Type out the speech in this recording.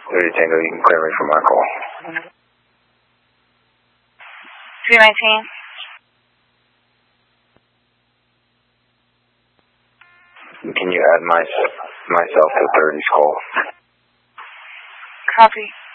Liberty Tango, you can clear me for my call. 319. Can you add myself to 30's call? Copy.